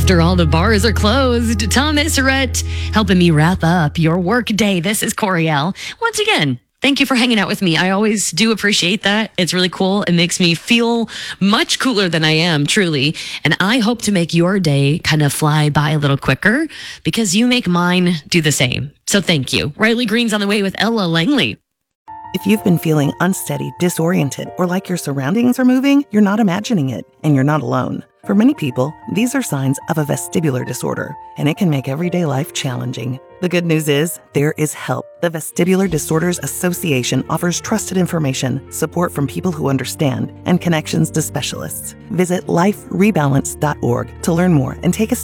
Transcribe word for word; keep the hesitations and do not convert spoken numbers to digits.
after all the bars are closed. Thomas Rhett helping me wrap up your work day. This is Coriel. Once again, thank you for hanging out with me. I always do appreciate that. It's really cool. It makes me feel much cooler than I am, truly. And I hope to make your day kind of fly by a little quicker because you make mine do the same. So thank you. Riley Green's on the way with Ella Langley. If you've been feeling unsteady, disoriented, or like your surroundings are moving, you're not imagining it, and you're not alone. For many people, these are signs of a vestibular disorder, and it can make everyday life challenging. The good news is, there is help. The Vestibular Disorders Association offers trusted information, support from people who understand, and connections to specialists. Visit life rebalance dot org to learn more and take a